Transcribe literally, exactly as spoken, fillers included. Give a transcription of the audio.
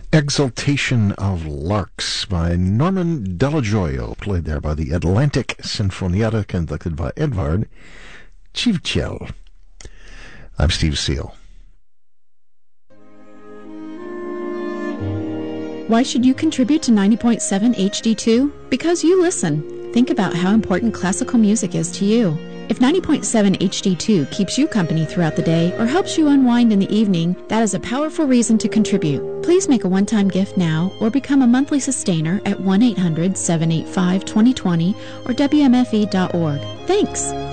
Exaltation of Larks by Norman Delajoyo, played there by the Atlantic Sinfonietta, conducted by Edvard Chivchel. I'm Steve Seal. Why should you contribute to ninety point seven H D two? Because you listen. Think about how important classical music is to you. If ninety point seven H D two keeps you company throughout the day or helps you unwind in the evening, that is a powerful reason to contribute. Please make a one-time gift now or become a monthly sustainer at one eight hundred seven eight five two zero two zero or W M F E dot org. Thanks!